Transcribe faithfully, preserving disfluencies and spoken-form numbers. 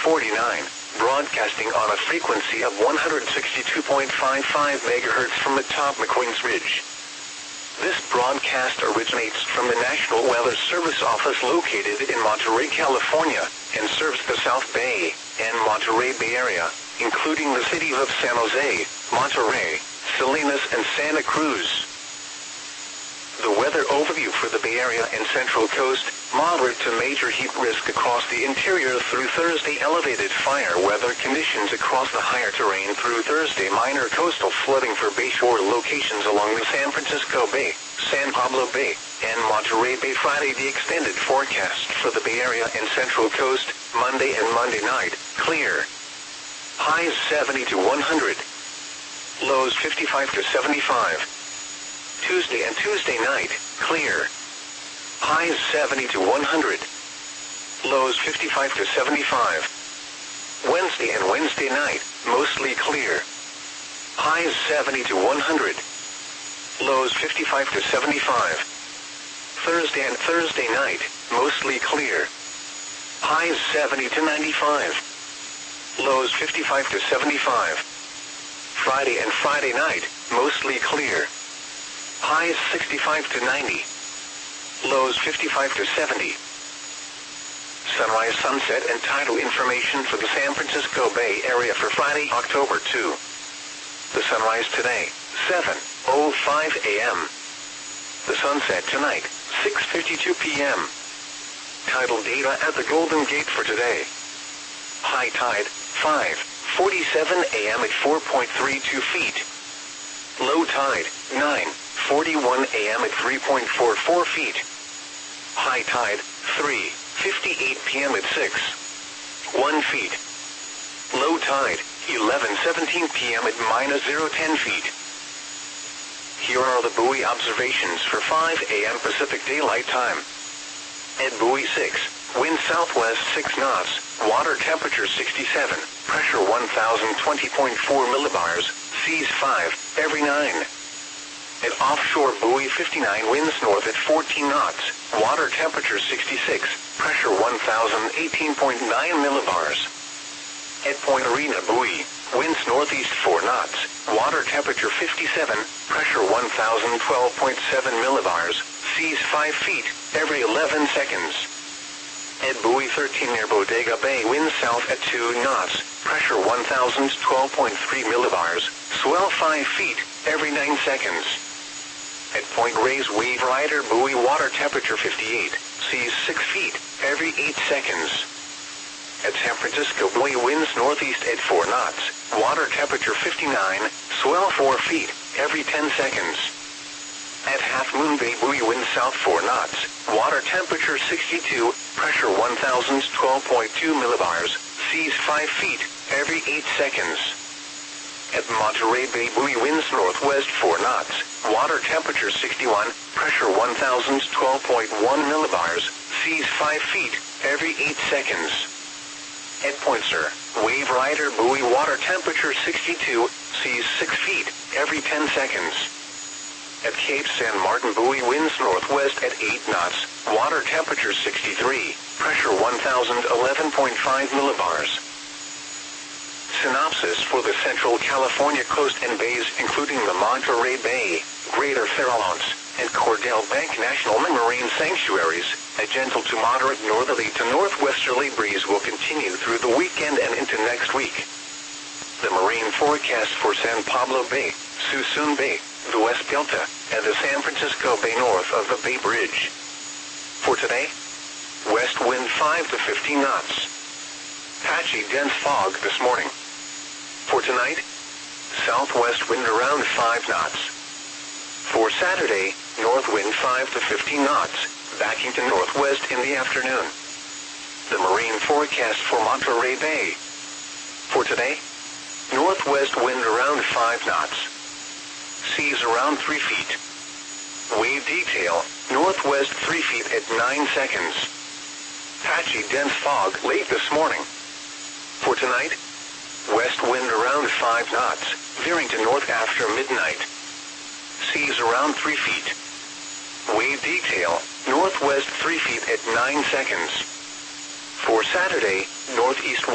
forty-nine, broadcasting on a frequency of one hundred sixty-two point five five megahertz from atop McQueen's Ridge. This broadcast originates from the National Weather Service office located in Monterey, California, and serves the South Bay and Monterey Bay Area, including the cities of San Jose, Monterey, Salinas, and Santa Cruz. The weather overview for the Bay Area and Central Coast: moderate to major heat risk across the interior through Thursday. Elevated fire weather conditions across the higher terrain through Thursday. Minor coastal flooding for bayshore locations along the San Francisco Bay, San Pablo Bay, and Monterey Bay. Friday, the extended forecast for the Bay Area and Central Coast: Monday and Monday night, clear. Highs seventy to one hundred. Lows fifty-five to seventy-five. Tuesday and Tuesday night, clear. Highs seventy to one hundred. Lows fifty-five to seventy-five. Wednesday and Wednesday night, mostly clear. Highs seventy to one hundred. Lows fifty-five to seventy-five. Thursday and Thursday night, mostly clear. Highs seventy to ninety-five. Lows fifty-five to seventy-five. Friday and Friday night, mostly clear. Highs sixty-five to ninety. Lows fifty-five to seventy. Sunrise, sunset, and tidal information for the San Francisco Bay Area for Friday, October second. The sunrise today, seven oh five a m The sunset tonight, six fifty-two p m Tidal data at the Golden Gate for today. High tide, five forty-seven a m at four point three two feet. Low tide, nine forty-one a m at three point four four feet. High tide, three fifty-eight p m at six point one feet. Low tide, eleven seventeen p m at minus zero ten feet. Here are the buoy observations for five a m Pacific Daylight Time. At buoy six, wind southwest six knots, water temperature sixty-seven, pressure one thousand twenty point four millibars, seas five, every nine. At offshore buoy fifty-nine, winds north at fourteen knots, water temperature sixty-six, pressure one thousand eighteen point nine millibars. At Point Arena buoy, winds northeast four knots, water temperature fifty-seven, pressure one thousand twelve point seven millibars, seas five feet, every eleven seconds. At buoy thirteen near Bodega Bay, winds south at two knots, pressure one thousand twelve point three millibars, swell five feet, every nine seconds. At Point Reyes Wave Rider buoy, water temperature fifty-eight, seas six feet, every eight seconds. At San Francisco buoy, winds northeast at four knots, water temperature fifty-nine, swell four feet, every ten seconds. At Half Moon Bay buoy, winds south four knots, water temperature sixty-two, pressure one thousand twelve point two millibars, seas five feet, every eight seconds. At Monterey Bay buoy, winds northwest four knots, water temperature sixty-one, pressure one thousand twelve point one millibars, seas five feet, every eight seconds. At Point Sur, Wave Rider buoy, water temperature sixty-two, seas six feet, every ten seconds. At Cape San Martin buoy, winds northwest at eight knots, water temperature sixty-three, pressure one thousand eleven point five millibars. Synopsis for the Central California coast and bays, including the Monterey Bay, Greater Farallones, and Cordell Bank National Marine Sanctuaries. A gentle to moderate northerly to northwesterly breeze will continue through the weekend and into next week. The marine forecast for San Pablo Bay, Suisun Bay, the West Delta, and the San Francisco Bay north of the Bay Bridge. For today, west wind five to fifteen knots. Patchy dense fog this morning. For tonight, southwest wind around five knots. For Saturday, north wind five to fifteen knots, backing to northwest in the afternoon. The marine forecast for Monterey Bay. For today, northwest wind around five knots. Seas around three feet. Wave detail, northwest three feet at nine seconds. Patchy dense fog late this morning. For tonight, west wind around five knots, veering to north after midnight. Seas around three feet. Wave detail, northwest three feet at nine seconds. For Saturday, northeast